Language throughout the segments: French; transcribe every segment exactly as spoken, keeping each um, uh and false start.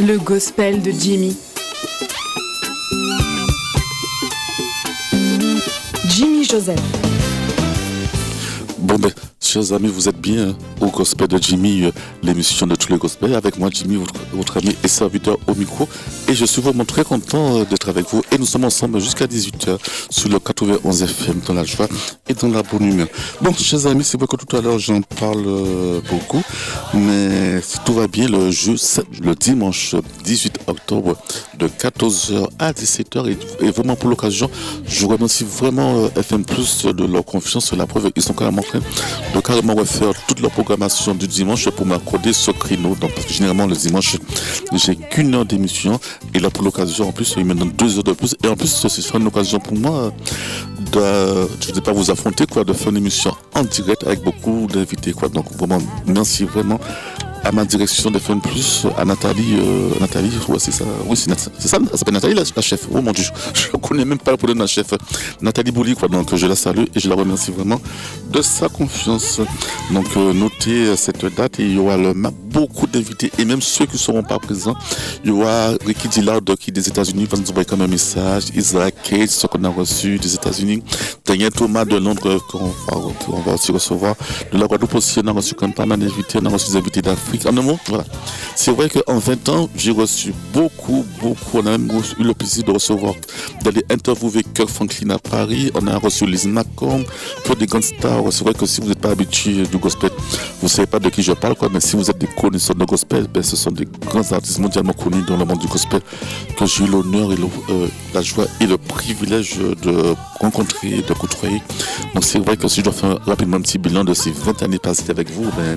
Le gospel de Jimmy. Jimmy Joseph. Bon ben, chers amis, vous êtes bien hein, au Gospel de Jimmy, euh, l'émission de tous les gospels. Avec moi, Jimmy, votre, votre ami et serviteur au micro. Et je suis vraiment très content euh, d'être avec vous. Et nous sommes ensemble jusqu'à dix-huit heures sur le quatre-vingt-onze F M dans la joie et dans la bonne humeur. Bon, chers amis, c'est vrai que tout à l'heure, j'en parle euh, beaucoup. Mais si tout va bien, le, jeu, le dimanche dix-huit octobre de quatorze heures à dix-sept heures. Et, et vraiment pour l'occasion, je remercie vraiment euh, F M plus de leur confiance. La preuve, ils sont quand même en train de carrément refaire toute leur programmation du dimanche pour m'accorder ce créneau. Donc, parce que généralement, le dimanche, j'ai qu'une heure d'émission. Et là, pour l'occasion, en plus, ils me donnent deux heures de plus. Et en plus, ce sera une occasion pour moi de, je ne vais pas vous affronter, quoi, de faire une émission en direct avec beaucoup d'invités, quoi. Donc, vraiment, merci vraiment à ma direction de F M plus, à Nathalie, euh, Nathalie, ouais, c'est ça, oui, c'est, Nat- c'est ça, elle s'appelle Nathalie, la, la chef. Oh mon Dieu, je ne connais même pas le prénom de la chef, Nathalie Bouli, quoi. Donc, je la salue et je la remercie vraiment de sa confiance. Donc, euh, notez cette date et il y aura le, beaucoup d'invités et même ceux qui ne seront pas présents. Il y aura Ricky Dillard qui des États-Unis va nous envoyer comme un message, Isaac Cage, ce qu'on a reçu des États-Unis, Daniel Thomas de Londres qu'on va, qu'on va aussi recevoir, de la Guadeloupe aussi, on a reçu quand même pas mal d'invités, on a reçu des invités d'Afrique. En un mot, voilà. C'est vrai qu'en vingt ans, j'ai reçu beaucoup, beaucoup. On a même eu le plaisir de recevoir, d'aller interviewer Kirk Franklin à Paris. On a reçu Liz McComb, pour des grandes stars. C'est vrai que si vous n'êtes pas habitué du gospel, vous ne savez pas de qui je parle, quoi. Mais si vous êtes des connaisseurs de gospel, ben, ce sont des grands artistes mondialement connus dans le monde du gospel que j'ai eu l'honneur et le, euh, la joie et le privilège de rencontrer, de côtoyer. Donc c'est vrai que si je dois faire rapidement un petit bilan de ces vingt années passées avec vous, ben,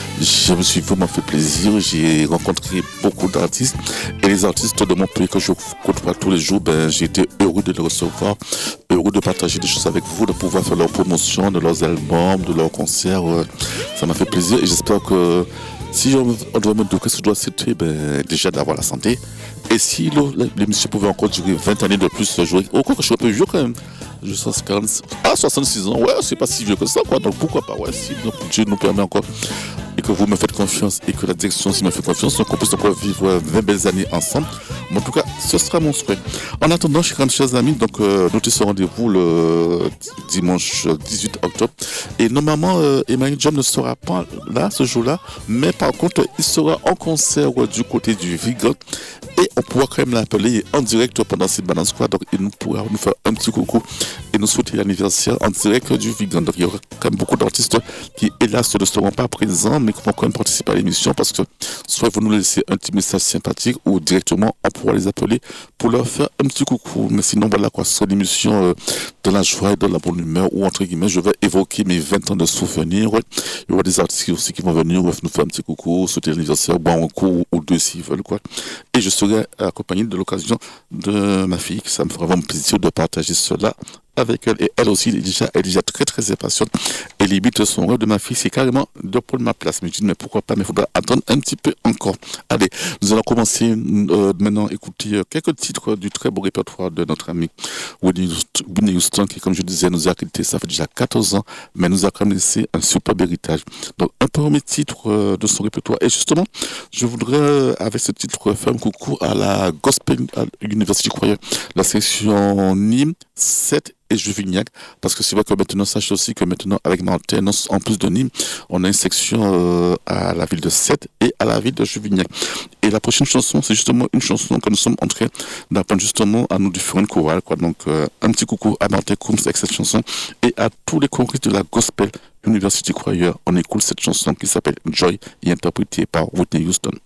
je me suis vraiment fait plaisir. J'ai rencontré beaucoup d'artistes et les artistes de mon pays que je côtoie tous les jours, ben, j'ai été heureux de les recevoir, heureux de partager des choses avec vous, de pouvoir faire leur promotion de leurs albums, de leurs concerts. Ça m'a fait plaisir et j'espère que si on doit me dire qu'est-ce que je dois citer, ben, déjà d'avoir la santé. Et si l'émission pouvait encore durer vingt années de plus, je au quoi que je suis un peu vieux quand même. Je suis quarante, ah, soixante-six ans, ouais, c'est pas si vieux que ça, quoi. Donc pourquoi pas, ouais, si Dieu nous permet encore et que vous me faites confiance et que la direction aussi me fait confiance, donc on puisse encore vivre vingt belles années ensemble. Mais en tout cas, ce sera mon souhait. En attendant, chers amis, donc euh, notez ce rendez-vous le dimanche dix-huit octobre. Et normalement, euh, Emmanuel John ne sera pas là ce jour-là, mais par contre, il sera en concert du côté du Vigan. Et on pourra quand même l'appeler en direct pendant cette balance, quoi. Donc il nous pourra nous faire un petit coucou et nous souhaiter l'anniversaire en direct du Vigan. Donc il y aura quand même beaucoup d'artistes qui, hélas, ne seront pas présents, mais qui vont quand même participer à l'émission parce que soit ils vont nous laisser un petit message sympathique ou directement on pourra les appeler pour leur faire un petit coucou. Mais sinon, voilà quoi, ce sera l'émission euh, de la joie et de la bonne humeur où, entre guillemets, je vais évoquer mes vingt ans de souvenirs. Ouais. Il y aura des artistes aussi qui vont venir ouais, nous faire un petit coucou, souhaiter l'anniversaire, boire un coup ou deux s'ils veulent, quoi. Et je serai accompagné de l'occasion de ma fille, ça me fera vraiment plaisir de partager cela avec elle. Et elle aussi, elle est déjà, elle est déjà très très impatiente. Et limite, son rêve de ma fille, c'est carrément de prendre ma place. Mais je dis, mais pourquoi pas, mais il faudra attendre un petit peu encore. Allez, nous allons commencer euh, maintenant à écouter euh, quelques titres du très beau répertoire de notre ami Whitney Houston, qui, comme je disais, nous a quitté, ça fait déjà quatorze ans, mais nous a quand même laissé un superbe héritage. Donc, un premier titre euh, de son répertoire. Et justement, je voudrais, euh, avec ce titre, faire un coucou à la Gospel University Choir, la section Nîmes, sept et Juvignac, parce que c'est vrai que maintenant, sachez aussi que maintenant, avec Martin, en plus de Nîmes, on a une section euh, à la ville de Sète et à la ville de Juvignac. Et la prochaine chanson, c'est justement une chanson que nous sommes en train d'apprendre justement à nos différentes chorales, quoi. Donc, euh, un petit coucou à Martin Coombs avec cette chanson et à tous les choristes de la Gospel University Choir. On écoute cette chanson qui s'appelle Joy et interprétée par Whitney Houston.